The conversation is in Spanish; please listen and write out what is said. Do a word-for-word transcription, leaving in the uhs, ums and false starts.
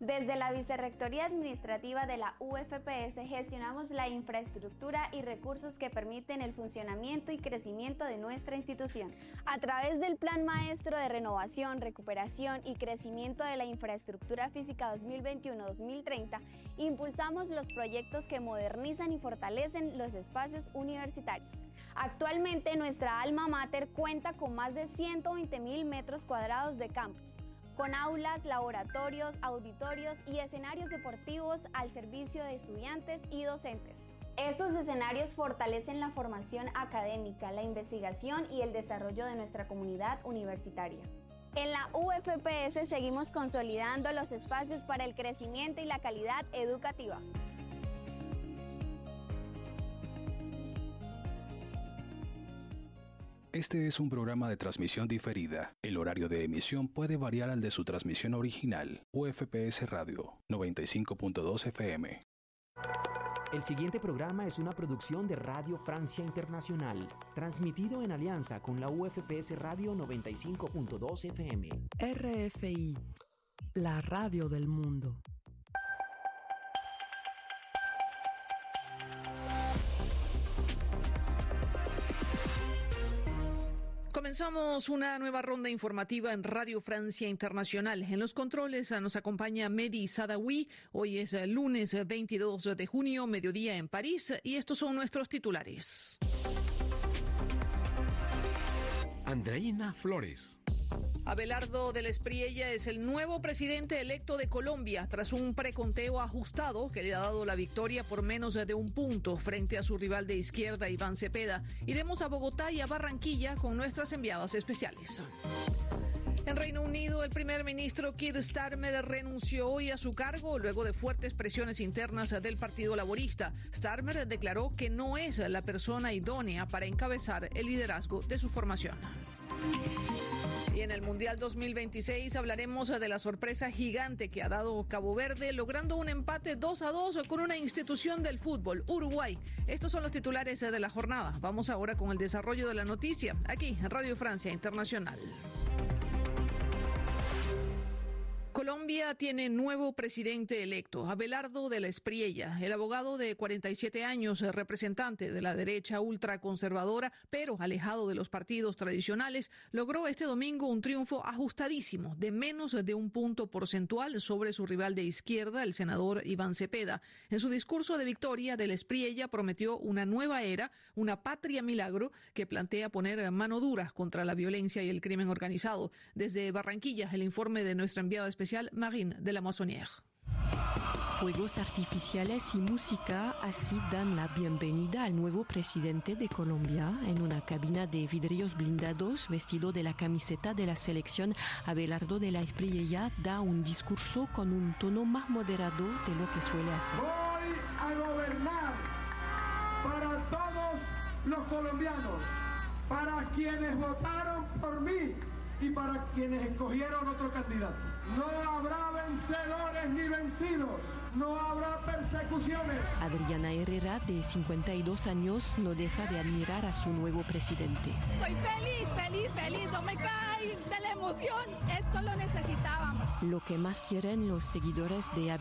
Desde la Vicerrectoría Administrativa de la U F P S gestionamos la infraestructura y recursos que permiten el funcionamiento y crecimiento de nuestra institución. A través del Plan Maestro de Renovación, Recuperación y Crecimiento de la Infraestructura Física dos mil veintiuno a dos mil treinta, impulsamos los proyectos que modernizan y fortalecen los espacios universitarios. Actualmente nuestra alma mater cuenta con más de ciento veinte mil metros cuadrados de campus, con aulas, laboratorios, auditorios y escenarios deportivos al servicio de estudiantes y docentes. Estos escenarios fortalecen la formación académica, la investigación y el desarrollo de nuestra comunidad universitaria. En la U F P S seguimos consolidando los espacios para el crecimiento y la calidad educativa. Este es un programa de transmisión diferida. El horario de emisión puede variar al de su transmisión original. U F P S Radio, noventa y cinco punto dos F M. El siguiente programa es una producción de Radio Francia Internacional, transmitido en alianza con la U F P S Radio noventa y cinco punto dos F M. R F I, la radio del mundo. Comenzamos una nueva ronda informativa en Radio Francia Internacional. En los controles nos acompaña Mehdi Sadawi. Hoy es lunes veintidós de junio, mediodía en París, y estos son nuestros titulares. Andreina Flores. Abelardo del Espriella es el nuevo presidente electo de Colombia tras un preconteo ajustado que le ha dado la victoria por menos de un punto frente a su rival de izquierda, Iván Cepeda. Iremos a Bogotá y a Barranquilla con nuestras enviadas especiales. En Reino Unido, el primer ministro Keir Starmer renunció hoy a su cargo luego de fuertes presiones internas del Partido Laborista. Starmer declaró que no es la persona idónea para encabezar el liderazgo de su formación. Y en el Mundial dos mil veintiséis hablaremos de la sorpresa gigante que ha dado Cabo Verde, logrando un empate dos a dos con una institución del fútbol, Uruguay. Estos son los titulares de la jornada. Vamos ahora con el desarrollo de la noticia, aquí en Radio Francia Internacional. Colombia tiene nuevo presidente electo, Abelardo del Espriella. El abogado de cuarenta y siete años, representante de la derecha ultraconservadora, pero alejado de los partidos tradicionales, logró este domingo un triunfo ajustadísimo, de menos de un punto porcentual sobre su rival de izquierda, el senador Iván Cepeda. En su discurso de victoria, del Espriella prometió una nueva era, una patria milagro, que plantea poner mano dura contra la violencia y el crimen organizado. Desde Barranquilla, el informe de nuestra enviada especial Marine de la Moissonnière. Fuegos artificiales y música así dan la bienvenida al nuevo presidente de Colombia. En una cabina de vidrios blindados, vestido de la camiseta de la selección, Abelardo de la Espriella da un discurso con un tono más moderado de lo que suele hacer. Voy a gobernar para todos los colombianos, para quienes votaron por mí y para quienes escogieron otro candidato. No habrá vencedores ni vencidos, no habrá persecuciones. Adriana Herrera, de cincuenta y dos años, no deja de admirar a su nuevo presidente. Soy feliz, feliz, feliz, no me cae de la emoción. Esto lo necesitábamos. Lo que más quieren los seguidores de